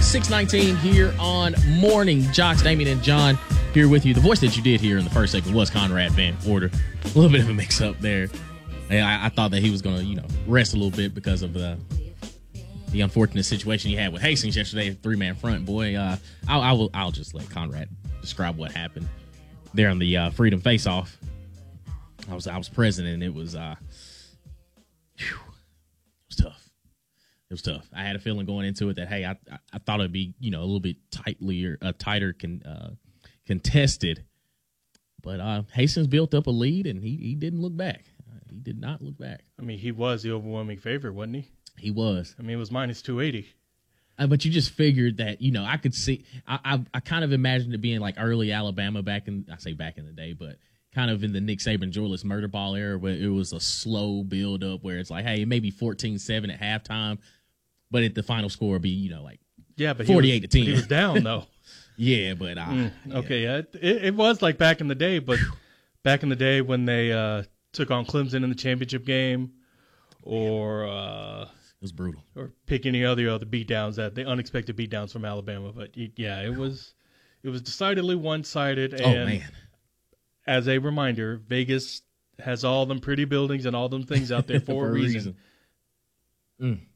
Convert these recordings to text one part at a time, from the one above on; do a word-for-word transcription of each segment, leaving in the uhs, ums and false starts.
six nineteen here on Morning Jocks. Damien and John here with you. The voice that you did hear in the first segment was Conrad Van Order. A little bit of a mix-up there. I, I thought that he was going to, you know, rest a little bit because of the the unfortunate situation he had with Hastings yesterday, three-man front. Boy, uh, I'll, I will, I'll just let Conrad describe what happened there on the uh, Freedom Face-Off. I was I was present, and it was, uh, whew, it was tough. It was tough. I had a feeling going into it that, hey, I I, I thought it'd be, you know, a little bit tightly or uh, tighter con, uh, contested. But uh, Hastings built up a lead, and he, he didn't look back. Uh, he did not look back. I mean, he was the overwhelming favorite, wasn't he? He was. I mean, it was minus two eighty. Uh, but you just figured that, you know, I could see, I, I I kind of imagined it being like early Alabama back in, I say back in the day, but kind of in the Nick Saban joyless murder ball era where it was a slow build up where it's like, hey, it may be fourteen seven at halftime, but at the final score would be, you know, like yeah, but forty-eight was, to ten. He was down, though. yeah, but. Uh, mm, yeah. Okay, yeah. It, it was like back in the day, but back in the day when they uh, took on Clemson in the championship game or. Uh, It was brutal. Or pick any other other beatdowns, that the unexpected beatdowns from Alabama. But yeah, it was it was decidedly one-sided. And oh man! As a reminder, Vegas has all them pretty buildings and all them things out there for, for a reason. reason. Mm.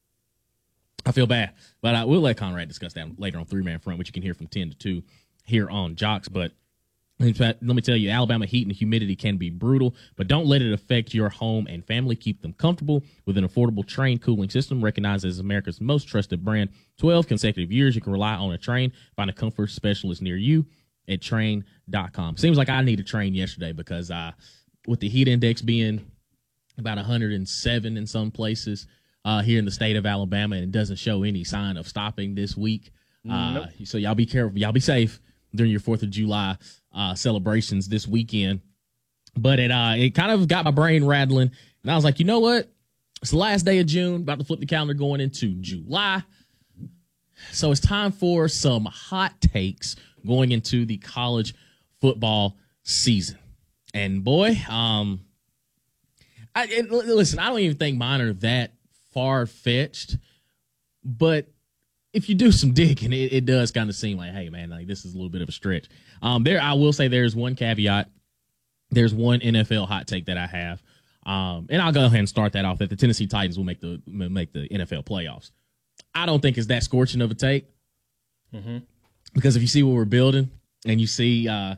I feel bad, but I will let Conrad discuss that later on Three Man Front, which you can hear from ten to two here on Jocks. But in fact, let me tell you, Alabama heat and humidity can be brutal, but don't let it affect your home and family. Keep them comfortable with an affordable Trane cooling system recognized as America's most trusted brand. twelve consecutive years you can rely on a Trane. Find a comfort specialist near you at Trane dot com. Seems like I need a Trane yesterday because uh, with the heat index being about one hundred seven in some places uh, here in the state of Alabama, and it doesn't show any sign of stopping this week. Uh, nope. So y'all be careful. Y'all be safe during your fourth of July uh, celebrations this weekend. But it uh, it kind of got my brain rattling. And I was like, you know what? It's the last day of June, about to flip the calendar going into July. So it's time for some hot takes going into the college football season. And boy, um, I, and listen, I don't even think mine are that far-fetched. But if you do some digging, it, it does kind of seem like, hey, man, like this is a little bit of a stretch. Um, there, I will say there's one caveat. There's one N F L hot take that I have, um, and I'll go ahead and start that off. That the Tennessee Titans will make the make the N F L playoffs. I don't think it's that scorching of a take, mm-hmm. because if you see what we're building and you see, uh,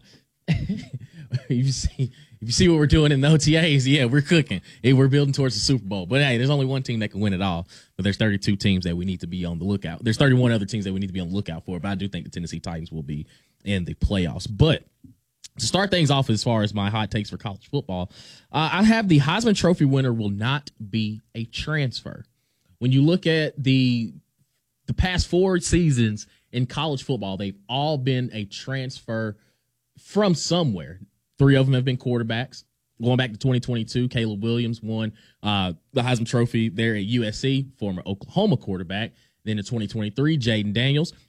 you see. If you see what we're doing in the O T As, yeah, we're cooking. Hey, we're building towards the Super Bowl. But, hey, there's only one team that can win it all. But there's thirty-two teams that we need to be on the lookout. There's thirty-one other teams that we need to be on the lookout for. But I do think the Tennessee Titans will be in the playoffs. But to start things off as far as my hot takes for college football, uh, I have the Heisman Trophy winner will not be a transfer. When you look at the the past four seasons in college football, they've all been a transfer from somewhere. Three of them have been quarterbacks. Going back to twenty twenty-two, Caleb Williams won uh, the Heisman Trophy there at U S C, former Oklahoma quarterback. Then in twenty twenty-three, Jaden Daniels